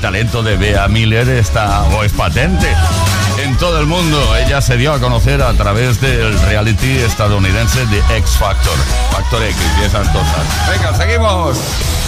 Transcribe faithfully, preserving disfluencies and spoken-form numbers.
talento de Bea Miller está o es patente en todo el mundo. Ella se dio a conocer a través del reality estadounidense de X Factor, Factor X y esas cosas. Venga, seguimos.